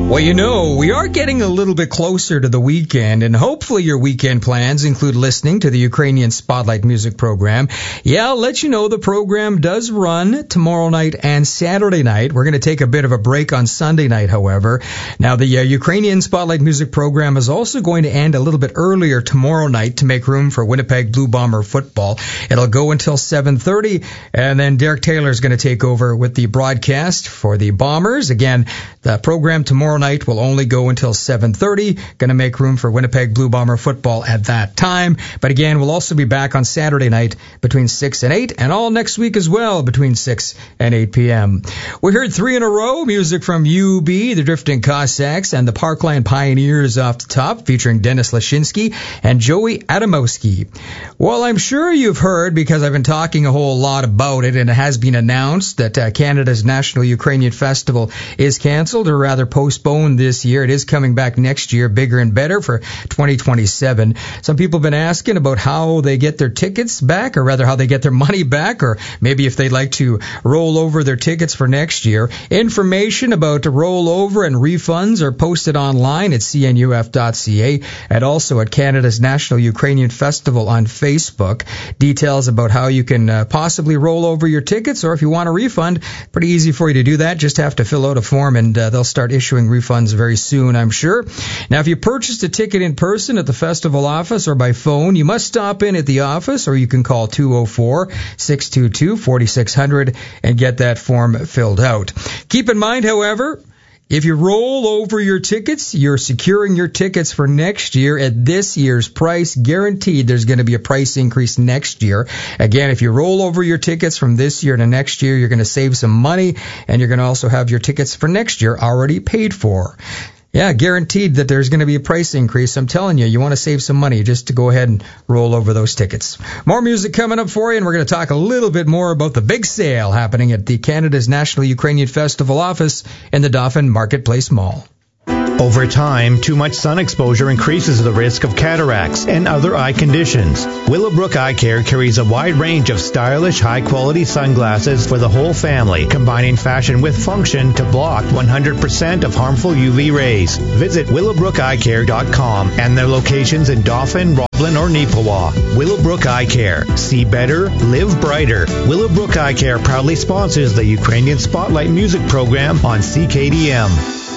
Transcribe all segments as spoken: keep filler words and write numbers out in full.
Well, you know, we are getting a little bit closer to the weekend, and hopefully your weekend plans include listening to the Ukrainian Spotlight music program. Yeah, I'll let you know the program does run tomorrow night and Saturday night. We're going to take a bit of a break on Sunday night, however. Now, the uh, Ukrainian Spotlight music program is also going to end a little bit earlier tomorrow night to make room for Winnipeg Blue Bomber football. It'll go until seven thirty, and then Derek Taylor is going to take over with the broadcast for the Bombers. Again, the program tomorrow night will only go until seven thirty. Going to make room for Winnipeg Blue Bomber football at that time. But again, we'll also be back on Saturday night between six and eight, and all next week as well between six and eight p.m. We heard three in a row, music from U B, the Drifting Cossacks, and the Parkland Pioneers off the top, featuring Dennis Lashinsky and Joey Adamowski. Well, I'm sure you've heard, because I've been talking a whole lot about it, and it has been announced that uh, Canada's National Ukrainian Festival is canceled, or rather postponed this year. It is coming back next year, bigger and better, for twenty twenty-seven. Some people have been asking about how they get their tickets back, or rather how they get their money back, or maybe if they'd like to roll over their tickets for next year. Information about the rollover and refunds are posted online at c n u f dot c a and also at Canada's National Ukrainian Festival on Facebook. Details about how you can uh, possibly roll over your tickets, or if you want a refund, pretty easy for you to do that. Just have to fill out a form, and uh, they'll start issuing refunds very soon, I'm sure. Now, if you purchased a ticket in person at the festival office or by phone, you must stop in at the office, or you can call two oh four, six two two, four six zero zero and get that form filled out. Keep in mind, however, if you roll over your tickets, you're securing your tickets for next year at this year's price. Guaranteed there's going to be a price increase next year. Again, if you roll over your tickets from this year to next year, you're going to save some money, and you're going to also have your tickets for next year already paid for. Yeah, guaranteed that there's going to be a price increase. I'm telling you, you want to save some money just to go ahead and roll over those tickets. More music coming up for you, and we're going to talk a little bit more about the big sale happening at the Canada's National Ukrainian Festival office in the Dauphin Marketplace Mall. Over time, too much sun exposure increases the risk of cataracts and other eye conditions. Willowbrook Eye Care carries a wide range of stylish, high-quality sunglasses for the whole family, combining fashion with function to block one hundred percent of harmful U V rays. Visit willowbrook eye care dot com and their locations in Dauphin, Roblin, or Neepawa. Willowbrook Eye Care. See better, live brighter. Willowbrook Eye Care proudly sponsors the Ukrainian Spotlight music program on C K D M.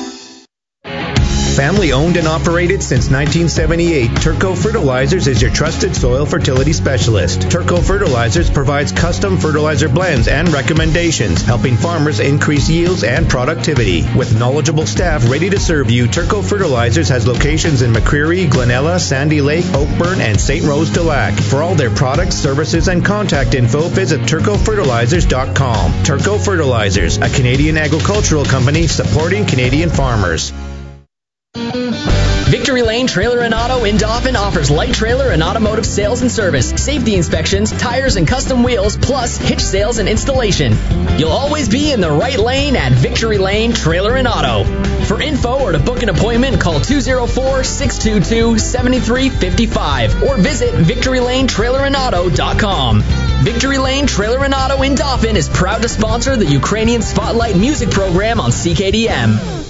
Family owned and operated since nineteen seventy-eight, Turco Fertilizers is your trusted soil fertility specialist. Turco Fertilizers provides custom fertilizer blends and recommendations, helping farmers increase yields and productivity. With knowledgeable staff ready to serve you, Turco Fertilizers has locations in McCreary, Glenella, Sandy Lake, Oakburn, and Saint Rose de Lac. For all their products, services, and contact info, visit turco fertilizers dot com. Turco Fertilizers, a Canadian agricultural company supporting Canadian farmers. Victory Lane Trailer and Auto in Dauphin offers light trailer and automotive sales and service, safety inspections, tires and custom wheels, plus hitch sales and installation. You'll always be in the right lane at Victory Lane Trailer and Auto. For info or to book an appointment, call two oh four, six two two, seven three five five or visit victory lane trailer and auto dot com. Victory Lane Trailer and Auto in Dauphin is proud to sponsor the Ukrainian Spotlight music program on C K D M.